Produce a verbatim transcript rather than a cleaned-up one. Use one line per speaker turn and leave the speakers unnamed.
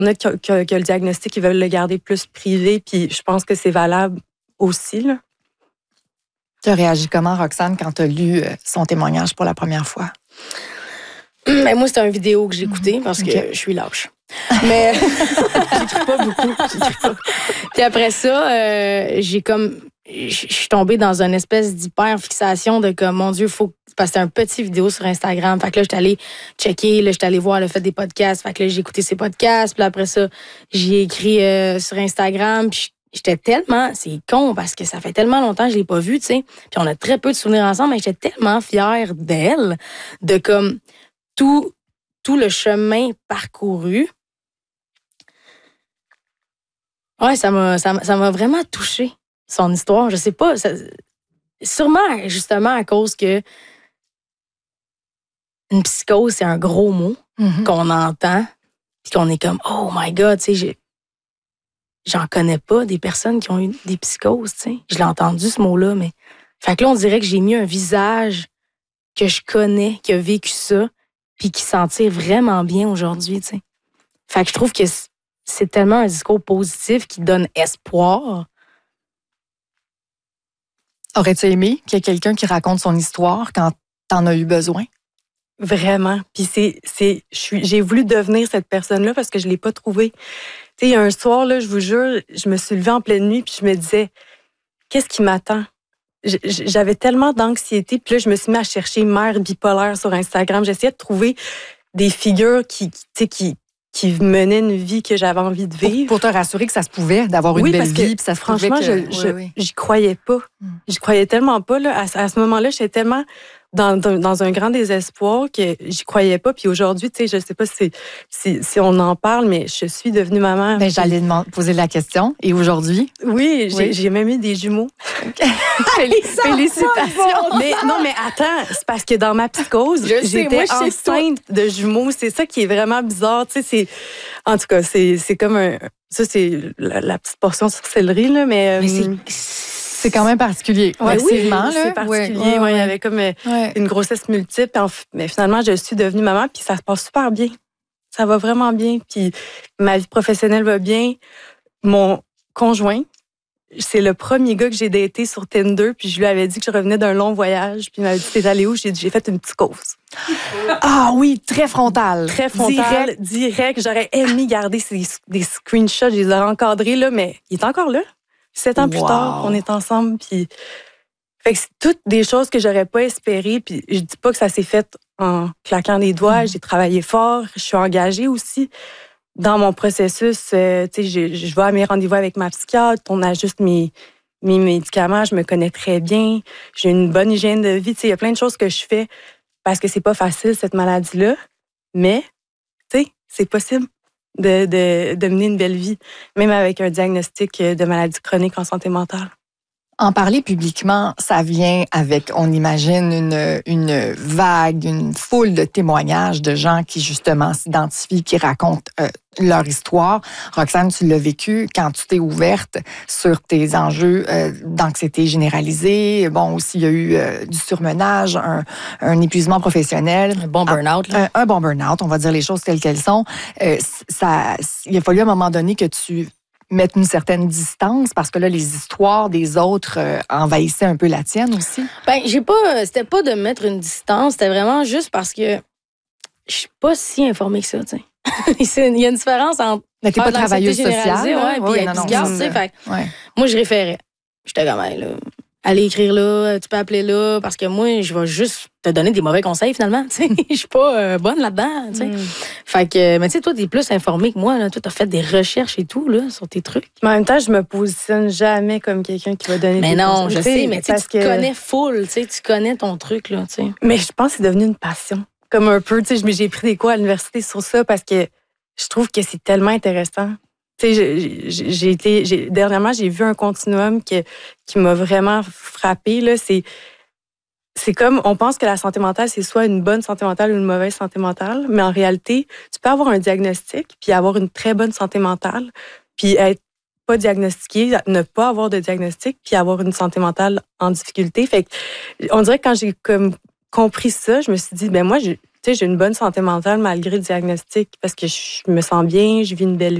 Il y en a que, que, que le diagnostic, ils veulent le garder plus privé, puis je pense que c'est valable aussi, là.
Tu as réagi comment, Roxane, quand tu as lu son témoignage pour la première fois?
Ben, moi, c'était une vidéo que j'ai écoutée parce que okay. je suis lâche. Mais j'écris pas beaucoup. J'écris pas. Puis après ça, euh, j'ai comme... Je suis tombée dans une espèce d'hyper fixation de comme, mon Dieu, faut... Parce que c'était un petit vidéo sur Instagram. Fait que là, j'étais allée checker, là, j'étais allée voir le fait des podcasts. Fait que là, j'ai écouté ses podcasts. Puis après ça, j'ai écrit euh, sur Instagram. Puis j'étais tellement... C'est con parce que ça fait tellement longtemps que je l'ai pas vue, tu sais. Puis on a très peu de souvenirs ensemble, mais j'étais tellement fière d'elle, de comme... Tout, tout le chemin parcouru. Ouais, ça m'a, ça, ça m'a vraiment touchée, son histoire. Je sais pas, ça, sûrement, justement, à cause que une psychose, c'est un gros mot mm-hmm. qu'on entend, puis qu'on est comme, oh my God, tu sais, j'en connais pas des personnes qui ont eu des psychoses, tu sais. Je l'ai entendu, ce mot-là, mais... Fait que là, on dirait que j'ai mis un visage que je connais, qui a vécu ça, puis qui s'en tire vraiment bien aujourd'hui, tu sais. Fait que je trouve que c'est tellement un discours positif qui donne espoir.
Aurais-tu aimé qu'il y ait quelqu'un qui raconte son histoire quand t'en as eu besoin?
Vraiment. Puis c'est, c'est, je suis, j'ai voulu devenir cette personne-là parce que je l'ai pas trouvée. Tu sais, un soir, là, je vous jure, je me suis levée en pleine nuit puis je me disais, qu'est-ce qui m'attend? J'avais tellement d'anxiété, puis là, je me suis mis à chercher mère bipolaire sur Instagram. J'essayais de trouver des figures qui, tu sais, qui, qui menaient une vie que j'avais envie de vivre.
Pour, pour te rassurer que ça se pouvait, d'avoir une
oui,
belle
parce
vie,
que,
puis ça se
franchement,
pouvait que...
je, je,
oui, oui.
j'y croyais pas. Mm. J'y croyais tellement pas, là. À, à ce moment-là, j'étais tellement dans, dans, dans un grand désespoir que j'y croyais pas. Puis aujourd'hui, tu sais, je sais pas si, si, si on en parle, mais je suis devenue maman.
Ben, j'allais demander, poser la question. Et aujourd'hui?
Oui, j'ai, oui. j'ai même eu des jumeaux. Félicitations. Mais non, mais attends, c'est parce que dans ma psychose, je j'étais sais, moi, enceinte de jumeaux. C'est ça qui est vraiment bizarre. Tu sais, c'est, en tout cas, c'est, c'est comme un, ça, c'est la, la petite portion sur céleri, là, mais,
mais
euh,
c'est, c'est quand même particulier.
Ouais, oui,
là.
c'est particulier. Ouais, ouais, ouais. Il y avait comme ouais. une grossesse multiple. Mais finalement, je suis devenue maman, puis ça se passe super bien. Ça va vraiment bien. Puis ma vie professionnelle va bien. Mon conjoint, c'est le premier gars que j'ai daté sur Tinder, puis je lui avais dit que je revenais d'un long voyage, puis il m'avait dit, t'es allé où? J'ai dit, j'ai fait une psychose.
Ah oui, très frontal.
Très frontal, direct. direct. J'aurais aimé garder ces, des screenshots, je les aurais encadrés, là, mais il est encore là. Sept ans wow. plus tard, on est ensemble, puis... Fait que c'est toutes des choses que j'aurais pas espérées, puis je dis pas que ça s'est fait en claquant des doigts, mmh. j'ai travaillé fort, je suis engagée aussi. Dans mon processus, euh, tu sais, je, je vais à mes rendez-vous avec ma psychiatre, on ajuste mes, mes médicaments, je me connais très bien, j'ai une bonne hygiène de vie, tu sais, il y a plein de choses que je fais parce que c'est pas facile, cette maladie-là, mais, tu sais, c'est possible de, de, de mener une belle vie, même avec un diagnostic de maladie chronique en santé mentale.
En parler publiquement, ça vient avec, on imagine, une, une vague, une foule de témoignages de gens qui, justement, s'identifient, qui racontent euh, leur histoire. Roxane, tu l'as vécu quand tu t'es ouverte sur tes enjeux euh, d'anxiété généralisée. Bon, aussi, il y a eu euh, du surmenage, un, un épuisement professionnel.
Un bon burn-out.
Un, un bon burn-out, on va dire les choses telles qu'elles sont. Euh, ça, il a fallu à un moment donné que tu... mettre une certaine distance parce que là, les histoires des autres euh, envahissaient un peu la tienne aussi?
Ben, j'ai pas... C'était pas de mettre une distance, c'était vraiment juste parce que je suis pas si informée que ça, tu sais. Il y a une différence entre...
Mais t'es pas travailleuse sociale,
ouais, puis être psychiatre, tu sais. Fait ouais. Moi, je référais. J'étais comme, hey, là, allez écrire là, tu peux appeler là, parce que moi, je vais juste te donner des mauvais conseils, finalement, tu sais. Je suis pas euh, bonne là-dedans, tu sais. Mm. Fait que, mais tu sais, toi, t'es plus informée que moi, là. Toi, t'as fait des recherches et tout, là, sur tes trucs.
Mais en même temps, je me positionne jamais comme quelqu'un qui va donner
mais
des
non, conseils. Mais non, je sais, mais tu
que...
connais full, tu sais, tu connais ton truc, là, tu sais.
Mais je pense que c'est devenu une passion. Comme un peu, tu sais, j'ai pris des cours à l'université sur ça parce que je trouve que c'est tellement intéressant. Tu sais, j'ai, j'ai été... J'ai, dernièrement, j'ai vu un continuum qui, qui m'a vraiment frappée, là. C'est... C'est comme, on pense que la santé mentale, c'est soit une bonne santé mentale ou une mauvaise santé mentale, mais en réalité, tu peux avoir un diagnostic, puis avoir une très bonne santé mentale, puis être pas diagnostiqué, ne pas avoir de diagnostic, puis avoir une santé mentale en difficulté. Fait que, on dirait que quand j'ai comme compris ça, je me suis dit, ben moi, je, sais, j'ai une bonne santé mentale malgré le diagnostic parce que je me sens bien, je vis une belle